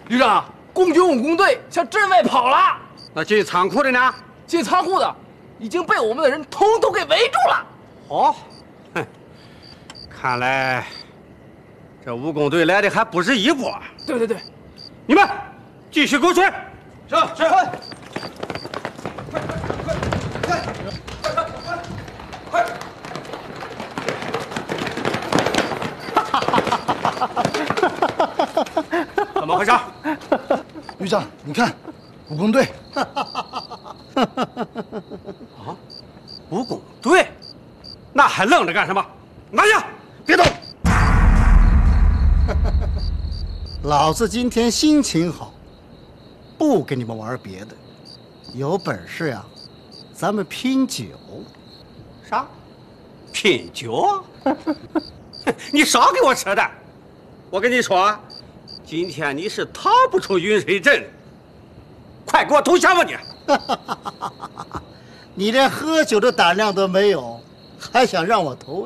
旅长，共军武工队向镇外跑了。 那进仓库的呢？ 进仓库的已经被我们的人统统给围住了。 哦，哼，看来这武工队来的还不是一波。 对对对， 你们继续给我追。 是。快！ 怎么回事？ 旅长，你看，武工队。 啊，武工队？那还愣着干什么？拿下！别动！ 老子今天心情好，不跟你们玩别的，有本事呀，咱们拼酒。 啥？拼酒？你少给我扯淡！我跟你说，今天你是逃不出云水镇，快给我投降吧你！ 你连喝酒的胆量都没有，还想让我投